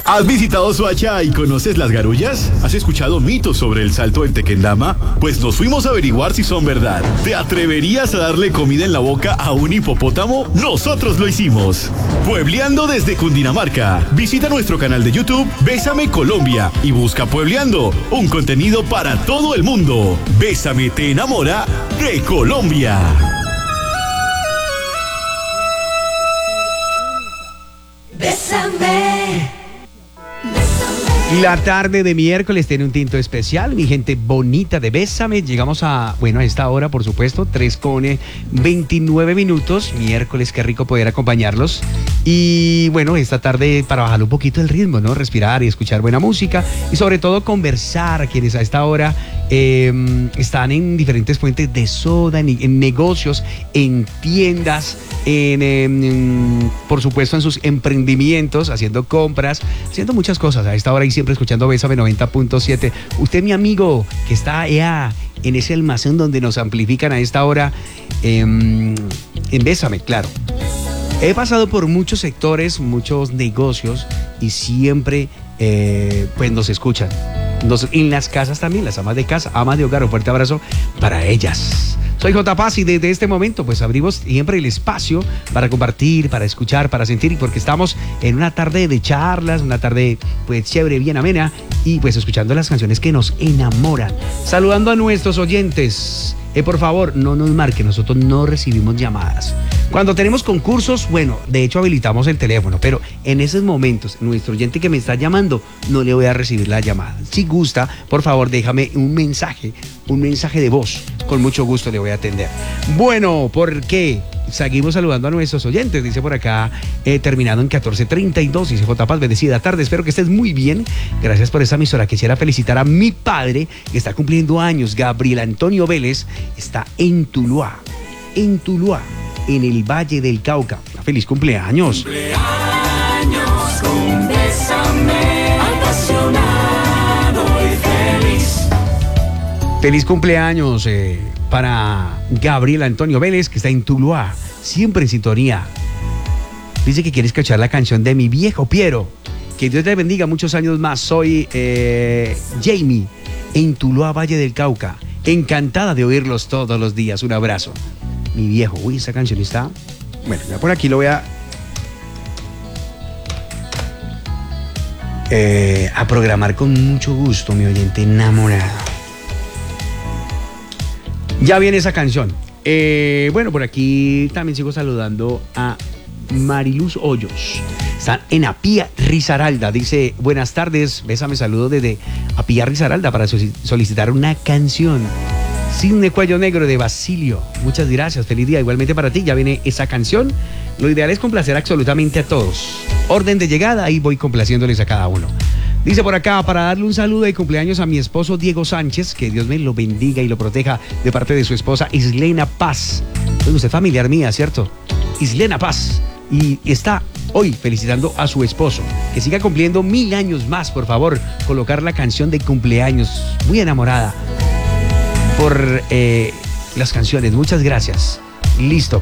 ¿Has visitado Soacha y conoces las garullas? ¿Has escuchado mitos sobre el salto del Tequendama? Pues nos fuimos a averiguar si son verdad. ¿Te atreverías a darle comida en la boca a un hipopótamo? Nosotros lo hicimos. Puebleando desde Cundinamarca. Visita nuestro canal de YouTube Bésame Colombia y busca Puebleando, un contenido para todo el mundo. Bésame te enamora de Colombia. Bésame. La tarde de miércoles tiene un tinto especial, mi gente bonita de Bésame. Llegamos a esta hora, por supuesto, 3:29. Miércoles, qué rico poder acompañarlos. Y bueno, esta tarde para bajar un poquito el ritmo, ¿no? Respirar y escuchar buena música y sobre todo conversar. Quienes a esta hora están en diferentes fuentes de soda, en negocios, en tiendas, por supuesto en sus emprendimientos, haciendo compras, haciendo muchas cosas a esta hora y siempre escuchando Bésame 90.7. Usted, mi amigo, que está allá en ese almacén donde nos amplifican a esta hora, en Bésame, claro. He pasado por muchos sectores, muchos negocios y siempre pues nos escuchan. En las casas también, las amas de casa, amas de hogar, un fuerte abrazo para ellas. Soy J. Paz y desde este momento pues abrimos siempre el espacio para compartir, para escuchar, para sentir, y porque estamos en una tarde de charlas, una tarde pues chévere, bien amena, y pues escuchando las canciones que nos enamoran. Saludando a nuestros oyentes. Por favor, no nos marquen, nosotros no recibimos llamadas. Cuando tenemos concursos, bueno, de hecho habilitamos el teléfono, pero en esos momentos, nuestro oyente que me está llamando, no le voy a recibir la llamada. Si gusta, por favor, déjame un mensaje de voz. Con mucho gusto le voy a atender. Bueno, ¿por qué? Seguimos saludando a nuestros oyentes, dice por acá, terminado en 14:32, dice J. Paz, bendecida tarde, espero que estés muy bien, gracias por esa emisora. Quisiera felicitar a mi padre, que está cumpliendo años, Gabriel Antonio Vélez, está en Tuluá, en el Valle del Cauca. Feliz cumpleaños. Cumpleaños con Bésame, apasionado y feliz. Feliz cumpleaños para Gabriel Antonio Vélez, que está en Tuluá, siempre en sintonía. Dice que quiere escuchar la canción de Mi Viejo Piero. Que Dios te bendiga muchos años más. Soy Jamie, en Tuluá, Valle del Cauca. Encantada de oírlos todos los días. Un abrazo. Mi viejo. Uy, esa canción está... Bueno, ya por aquí lo voy a programar con mucho gusto, mi oyente enamorado. Ya viene esa canción. Bueno, por aquí también sigo saludando a Mariluz Hoyos. Están en Apía, Risaralda. Dice, buenas tardes, Bésame, saludo desde Apía, Risaralda para solicitar una canción. Cisne Cuello Negro de Basilio. Muchas gracias, feliz día. Igualmente para ti, ya viene esa canción. Lo ideal es complacer absolutamente a todos. Orden de llegada, ahí voy complaciéndoles a cada uno. Dice por acá, para darle un saludo de cumpleaños a mi esposo Diego Sánchez, que Dios me lo bendiga y lo proteja, de parte de su esposa Islena Paz. Pues usted es familiar mía, ¿cierto? Islena Paz. Y está hoy felicitando a su esposo. Que siga cumpliendo 1000 años más, por favor. Colocar la canción de cumpleaños. Muy enamorada por las canciones. Muchas gracias. Listo.